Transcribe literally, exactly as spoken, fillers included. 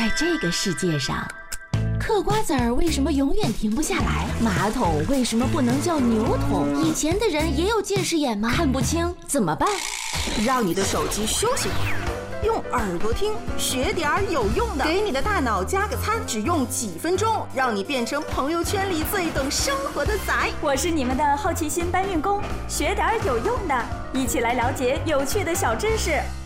在这个世界上，嗑瓜子儿为什么永远停不下来？马桶为什么不能叫牛桶？以前的人也有近视眼吗？看不清怎么办？ 让你的手机休息会儿，用耳朵听，学点儿有用的，给你的大脑加个餐，只用几分钟，让你变成朋友圈里最懂生活的仔。 我是你们的好奇心搬运工，学点儿有用的，一起来了解有趣的小知识。